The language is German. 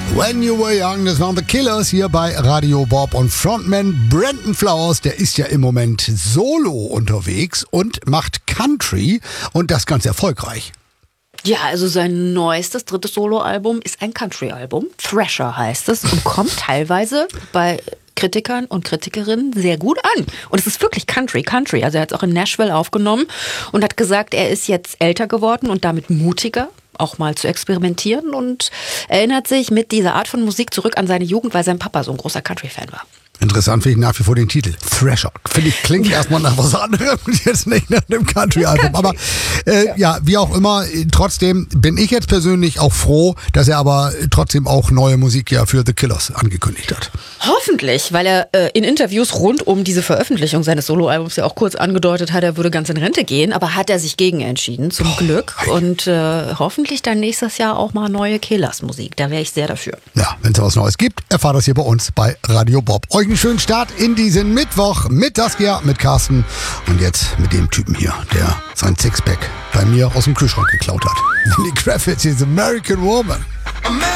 When You Were Young, das waren The Killers hier bei Radio Bob. Und Frontman Brandon Flowers, der ist ja im Moment solo unterwegs und macht Country und das ganz erfolgreich. Ja, also sein neuestes, drittes Soloalbum ist ein Country-Album. Thrasher heißt es und kommt teilweise bei Kritikern und Kritikerinnen sehr gut an. Und es ist wirklich Country. Also er hat es auch in Nashville aufgenommen und hat gesagt, er ist jetzt älter geworden und damit mutiger, auch mal zu experimentieren, und erinnert sich mit dieser Art von Musik zurück an seine Jugend, weil sein Papa so ein großer Country-Fan war. Interessant finde ich nach wie vor den Titel. Thrasher. Finde ich, klingt erstmal nach was anderem und jetzt nicht nach einem Country-Album. Aber ja, wie auch immer, trotzdem bin ich jetzt persönlich auch froh, dass er aber trotzdem auch neue Musik ja für The Killers angekündigt hat. Hoffentlich, weil er in Interviews rund um diese Veröffentlichung seines Soloalbums ja auch kurz angedeutet hat, er würde ganz in Rente gehen, aber hat er sich gegen entschieden, zum Glück. Und hoffentlich dann nächstes Jahr auch mal neue Killers-Musik. Da wäre ich sehr dafür. Ja, wenn es was Neues gibt, erfahrt das hier bei uns bei Radio Bob. Euch einen schönen Start in diesen Mittwoch mit Saskia, mit Carsten und jetzt mit dem Typen hier, der sein Sixpack bei mir aus dem Kühlschrank geklaut hat. Lenny Kravitz is American Woman.